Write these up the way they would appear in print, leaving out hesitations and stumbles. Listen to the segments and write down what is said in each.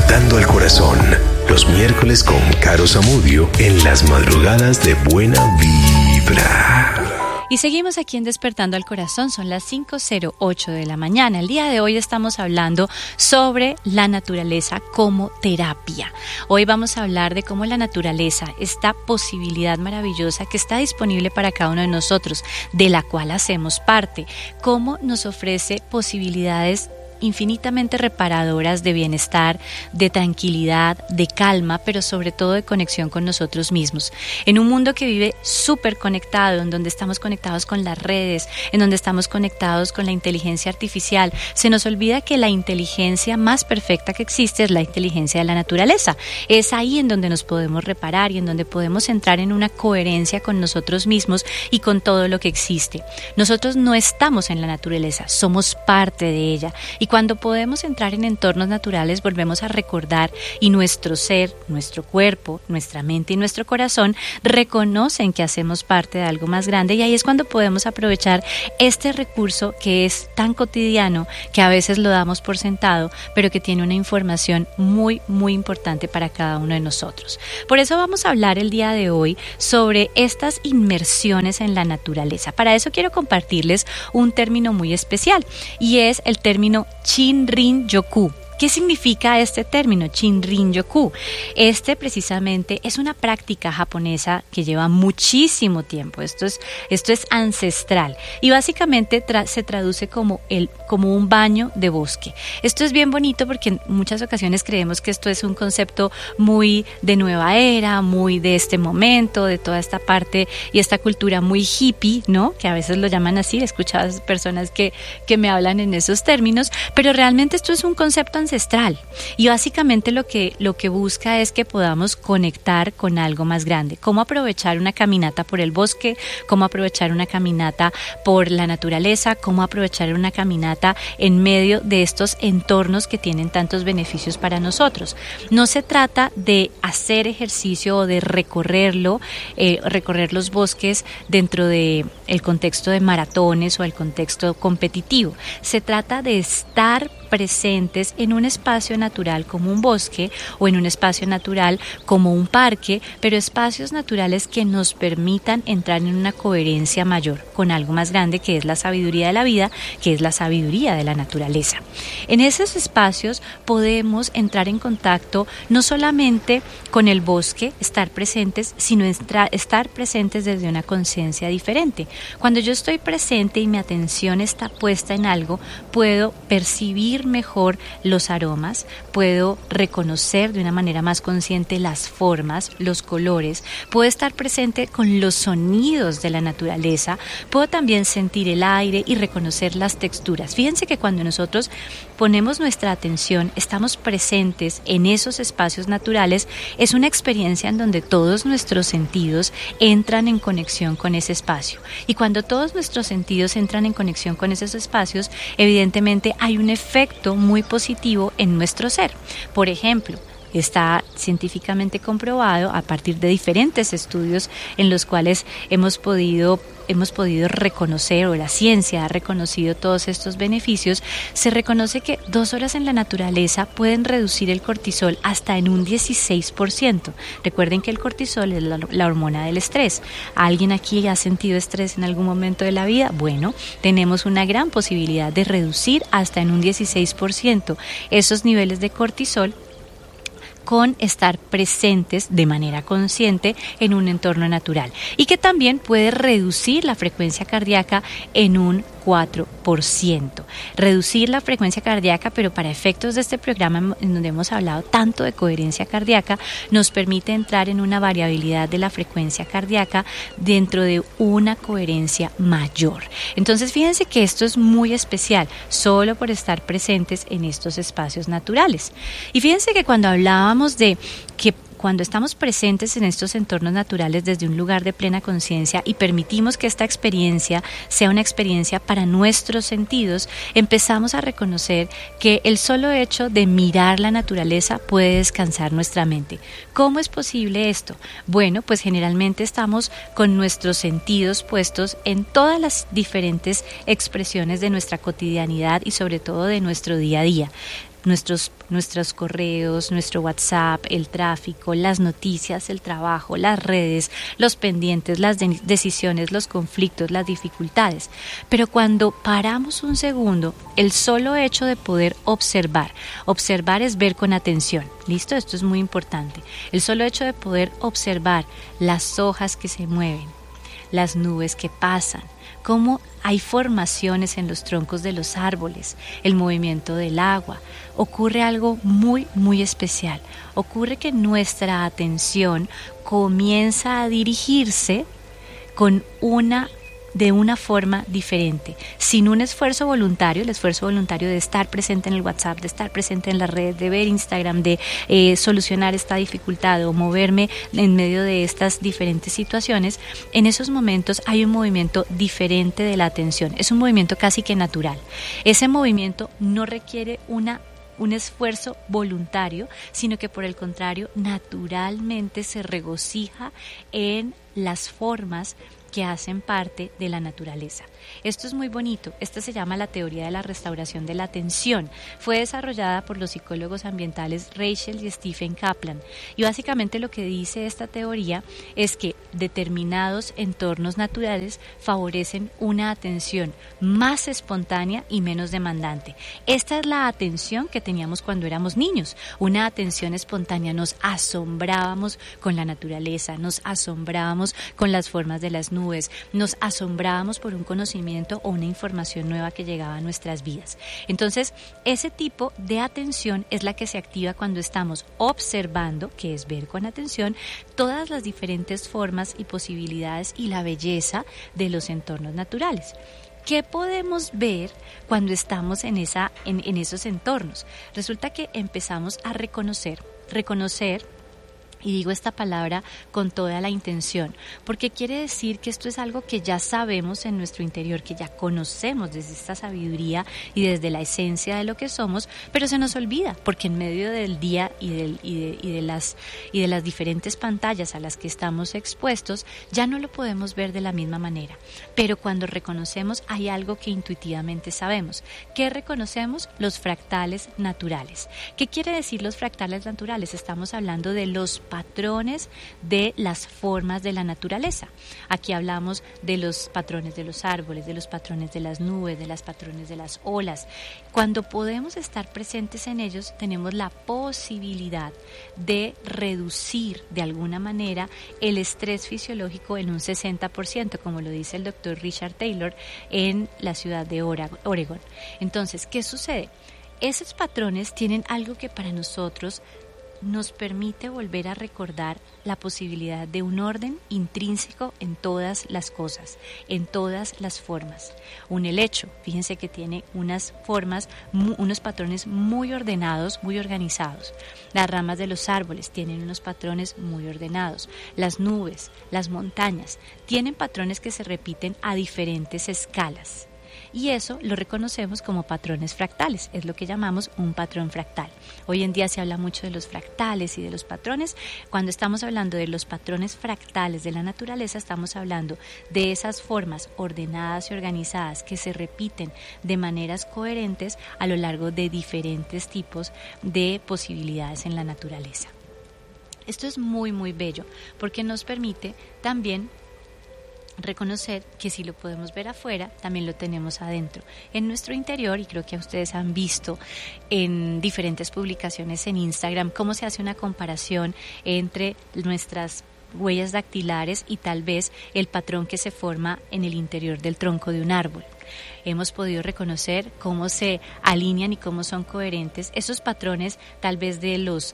Despertando al Corazón, los miércoles con Caro Zamudio en las madrugadas de Buena Vibra. Y seguimos aquí en Despertando al Corazón, son las 5:08 de la mañana. El día de hoy estamos hablando sobre la naturaleza como terapia. Hoy vamos a hablar de cómo la naturaleza, esta posibilidad maravillosa que está disponible para cada uno de nosotros, de la cual hacemos parte, cómo nos ofrece posibilidades infinitamente reparadoras de bienestar, de tranquilidad, de calma, pero sobre todo de conexión con nosotros mismos. En un mundo que vive súper conectado, en donde estamos conectados con las redes, en donde estamos conectados con la inteligencia artificial, se nos olvida que la inteligencia más perfecta que existe es la inteligencia de la naturaleza. Es ahí en donde nos podemos reparar y en donde podemos entrar en una coherencia con nosotros mismos y con todo lo que existe. Nosotros no estamos en la naturaleza, somos parte de ella. Y cuando podemos entrar en entornos naturales, volvemos a recordar y nuestro ser, nuestro cuerpo, nuestra mente y nuestro corazón reconocen que hacemos parte de algo más grande, y ahí es cuando podemos aprovechar este recurso que es tan cotidiano, que a veces lo damos por sentado, pero que tiene una información muy, muy importante para cada uno de nosotros. Por eso vamos a hablar el día de hoy sobre estas inmersiones en la naturaleza. Para eso quiero compartirles un término muy especial, y es el término Shinrin-yoku. ¿Qué significa este término, Shinrin-yoku? Este precisamente es una práctica japonesa que lleva muchísimo tiempo. Esto es ancestral y básicamente se traduce como un baño de bosque. Esto es bien bonito porque en muchas ocasiones creemos que esto es un concepto muy de nueva era, muy de este momento, de toda esta parte y esta cultura muy hippie, ¿no? Que a veces lo llaman así. He escuchado a personas que me hablan en esos términos, pero realmente esto es un concepto ancestral y básicamente lo que busca es que podamos conectar con algo más grande. Cómo aprovechar una caminata por el bosque, cómo aprovechar una caminata por la naturaleza, cómo aprovechar una caminata en medio de estos entornos que tienen tantos beneficios para nosotros. No se trata de hacer ejercicio o de recorrer los bosques dentro de el contexto de maratones o el contexto competitivo. Se trata de estar presentes en un espacio natural como un bosque o en un espacio natural como un parque, pero espacios naturales que nos permitan entrar en una coherencia mayor con algo más grande, que es la sabiduría de la vida, que es la sabiduría de la naturaleza. En esos espacios podemos entrar en contacto no solamente con el bosque, estar presentes, sino estar presentes desde una conciencia diferente. Cuando yo estoy presente y mi atención está puesta en algo, puedo percibir mejor los aromas, puedo reconocer de una manera más consciente las formas, los colores, puedo estar presente con los sonidos de la naturaleza, puedo también sentir el aire y reconocer las texturas. Fíjense que cuando nosotros ponemos nuestra atención, estamos presentes en esos espacios naturales, es una experiencia en donde todos nuestros sentidos entran en conexión con ese espacio. Y cuando todos nuestros sentidos entran en conexión con esos espacios, evidentemente hay un efecto muy positivo en nuestro ser. Por ejemplo, está científicamente comprobado a partir de diferentes estudios en los cuales hemos podido reconocer, o la ciencia ha reconocido todos estos beneficios. Se reconoce que 2 horas en la naturaleza pueden reducir el cortisol hasta en un 16%. Recuerden que el cortisol es la hormona del estrés. ¿Alguien aquí ha sentido estrés en algún momento de la vida? Bueno, tenemos una gran posibilidad de reducir hasta en un 16% esos niveles de cortisol con estar presentes de manera consciente en un entorno natural, y que también puede reducir la frecuencia cardíaca en un 4%. Reducir la frecuencia cardíaca, pero para efectos de este programa en donde hemos hablado tanto de coherencia cardíaca, nos permite entrar en una variabilidad de la frecuencia cardíaca dentro de una coherencia mayor. Entonces fíjense que esto es muy especial, solo por estar presentes en estos espacios naturales. Y fíjense que cuando hablábamos de que cuando estamos presentes en estos entornos naturales desde un lugar de plena conciencia y permitimos que esta experiencia sea una experiencia para nuestros sentidos, empezamos a reconocer que el solo hecho de mirar la naturaleza puede descansar nuestra mente. ¿Cómo es posible esto? Bueno, pues generalmente estamos con nuestros sentidos puestos en todas las diferentes expresiones de nuestra cotidianidad y sobre todo de nuestro día a día. nuestros correos, nuestro WhatsApp, el tráfico, las noticias, el trabajo, las redes, los pendientes, las decisiones, los conflictos, las dificultades. Pero cuando paramos un segundo, el solo hecho de poder observar es ver con atención. ¿Listo? Esto es muy importante. El solo hecho de poder observar las hojas que se mueven, las nubes que pasan, cómo hay formaciones en los troncos de los árboles, el movimiento del agua, ocurre algo muy, muy especial. Ocurre que nuestra atención comienza a dirigirse de una forma diferente, sin un esfuerzo voluntario, el esfuerzo voluntario de estar presente en el WhatsApp, de estar presente en las redes, de ver Instagram, de solucionar esta dificultad o moverme en medio de estas diferentes situaciones. En esos momentos hay un movimiento diferente de la atención, es un movimiento casi que natural. Ese movimiento no requiere un esfuerzo voluntario, sino que por el contrario, naturalmente se regocija en las formas que hacen parte de la naturaleza. Esto es muy bonito. Esta se llama la teoría de la restauración de la atención. Fue desarrollada por los psicólogos ambientales Rachel y Stephen Kaplan. Y básicamente lo que dice esta teoría es que determinados entornos naturales favorecen una atención más espontánea y menos demandante. Esta es la atención que teníamos cuando éramos niños. Una atención espontánea. Nos asombrábamos con la naturaleza, nos asombrábamos con las formas de las nubes, nos asombrábamos por un conocimiento o una información nueva que llegaba a nuestras vidas. Entonces, ese tipo de atención es la que se activa cuando estamos observando, que es ver con atención, todas las diferentes formas y posibilidades y la belleza de los entornos naturales. ¿Qué podemos ver cuando estamos en esos entornos? Resulta que empezamos a reconocer, y digo esta palabra con toda la intención, porque quiere decir que esto es algo que ya sabemos en nuestro interior, que ya conocemos desde esta sabiduría y desde la esencia de lo que somos, pero se nos olvida, porque en medio del día y de las diferentes pantallas a las que estamos expuestos, ya no lo podemos ver de la misma manera. Pero cuando reconocemos, hay algo que intuitivamente sabemos. ¿Qué reconocemos? Los fractales naturales. ¿Qué quiere decir los fractales naturales? Estamos hablando de los patrones de las formas de la naturaleza. Aquí hablamos de los patrones de los árboles, de los patrones de las nubes, de los patrones de las olas. Cuando podemos estar presentes en ellos, tenemos la posibilidad de reducir de alguna manera el estrés fisiológico en un 60%, como lo dice el doctor Richard Taylor en la ciudad de Oregon. Entonces, ¿qué sucede? Esos patrones tienen algo que para nosotros nos permite volver a recordar la posibilidad de un orden intrínseco en todas las cosas, en todas las formas. Un helecho, fíjense que tiene unas formas, unos patrones muy ordenados, muy organizados. Las ramas de los árboles tienen unos patrones muy ordenados. Las nubes, las montañas, tienen patrones que se repiten a diferentes escalas. Y eso lo reconocemos como patrones fractales, es lo que llamamos un patrón fractal. Hoy en día se habla mucho de los fractales y de los patrones. Cuando estamos hablando de los patrones fractales de la naturaleza, estamos hablando de esas formas ordenadas y organizadas que se repiten de maneras coherentes a lo largo de diferentes tipos de posibilidades en la naturaleza. Esto es muy, muy bello porque nos permite también reconocer que si lo podemos ver afuera, también lo tenemos adentro, en nuestro interior. Y creo que ustedes han visto en diferentes publicaciones en Instagram cómo se hace una comparación entre nuestras huellas dactilares y tal vez el patrón que se forma en el interior del tronco de un árbol. Hemos podido reconocer cómo se alinean y cómo son coherentes esos patrones tal vez de los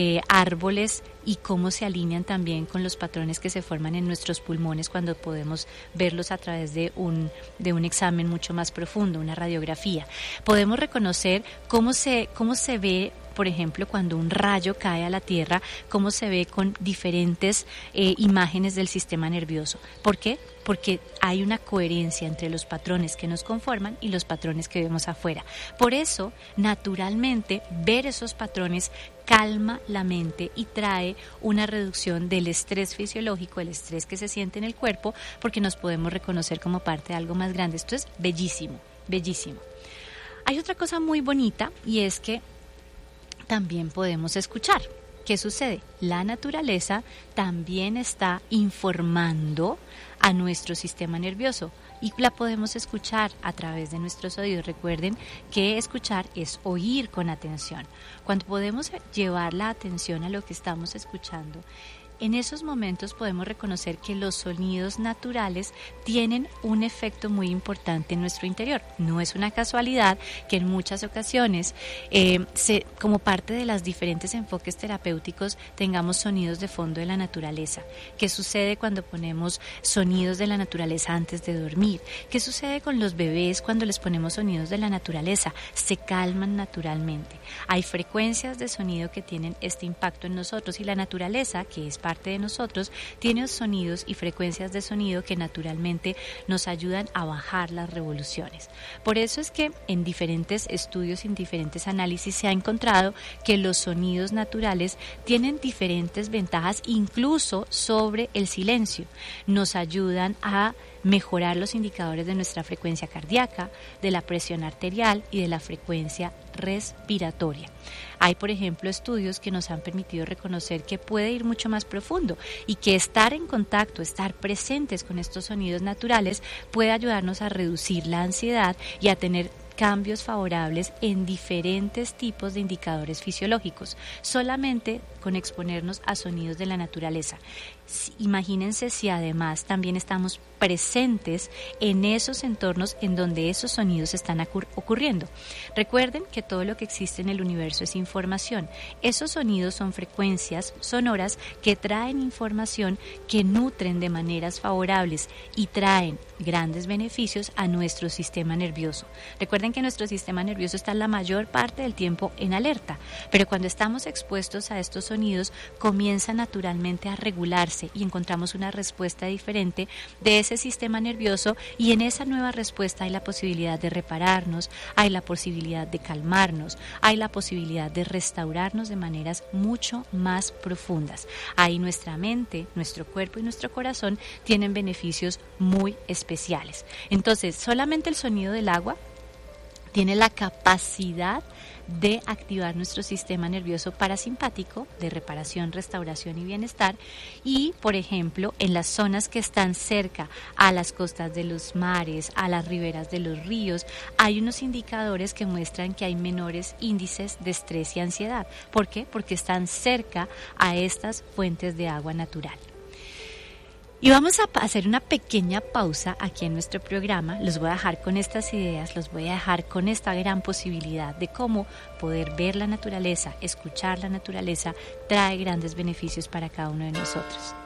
árboles y cómo se alinean también con los patrones que se forman en nuestros pulmones cuando podemos verlos a través de un examen mucho más profundo, una radiografía. Podemos reconocer cómo se ve, por ejemplo, cuando un rayo cae a la tierra, cómo se ve con diferentes imágenes del sistema nervioso. ¿Por qué? Porque hay una coherencia entre los patrones que nos conforman y los patrones que vemos afuera. Por eso, naturalmente, ver esos patrones calma la mente y trae una reducción del estrés fisiológico, el estrés que se siente en el cuerpo, porque nos podemos reconocer como parte de algo más grande. Esto es bellísimo, bellísimo. Hay otra cosa muy bonita y es que también podemos escuchar. ¿Qué sucede? La naturaleza también está informando a nuestro sistema nervioso y la podemos escuchar a través de nuestros oídos. Recuerden que escuchar es oír con atención. Cuando podemos llevar la atención a lo que estamos escuchando, en esos momentos podemos reconocer que los sonidos naturales tienen un efecto muy importante en nuestro interior. No es una casualidad que en muchas ocasiones, como parte de los diferentes enfoques terapéuticos, tengamos sonidos de fondo de la naturaleza. ¿Qué sucede cuando ponemos sonidos de la naturaleza antes de dormir? ¿Qué sucede con los bebés cuando les ponemos sonidos de la naturaleza? Se calman naturalmente. Hay frecuencias de sonido que tienen este impacto en nosotros y la naturaleza, que es parte de nosotros, tiene sonidos y frecuencias de sonido que naturalmente nos ayudan a bajar las revoluciones. Por eso es que en diferentes estudios y en diferentes análisis se ha encontrado que los sonidos naturales tienen diferentes ventajas incluso sobre el silencio. Nos ayudan a mejorar los indicadores de nuestra frecuencia cardíaca, de la presión arterial y de la frecuencia respiratoria. Hay, por ejemplo, estudios que nos han permitido reconocer que puede ir mucho más profundo y que estar en contacto, estar presentes con estos sonidos naturales puede ayudarnos a reducir la ansiedad y a tener cambios favorables en diferentes tipos de indicadores fisiológicos, solamente con exponernos a sonidos de la naturaleza. Imagínense si además también estamos presentes en esos entornos en donde esos sonidos están ocurriendo. Recuerden que todo lo que existe en el universo es información. Esos sonidos son frecuencias sonoras que traen información que nutren de maneras favorables y traen grandes beneficios a nuestro sistema nervioso. Recuerden que nuestro sistema nervioso está la mayor parte del tiempo en alerta, pero cuando estamos expuestos a estos sonidos comienza naturalmente a regularse y encontramos una respuesta diferente de ese sistema nervioso, y en esa nueva respuesta hay la posibilidad de repararnos, hay la posibilidad de calmarnos, hay la posibilidad de restaurarnos de maneras mucho más profundas. Ahí nuestra mente, nuestro cuerpo y nuestro corazón tienen beneficios muy especiales. Entonces, solamente el sonido del agua tiene la capacidad de activar nuestro sistema nervioso parasimpático de reparación, restauración y bienestar. Y, por ejemplo, en las zonas que están cerca a las costas de los mares, a las riberas de los ríos, hay unos indicadores que muestran que hay menores índices de estrés y ansiedad. ¿Por qué? Porque están cerca a estas fuentes de agua natural. Y vamos a hacer una pequeña pausa aquí en nuestro programa. Los voy a dejar con estas ideas, los voy a dejar con esta gran posibilidad de cómo poder ver la naturaleza, escuchar la naturaleza, trae grandes beneficios para cada uno de nosotros.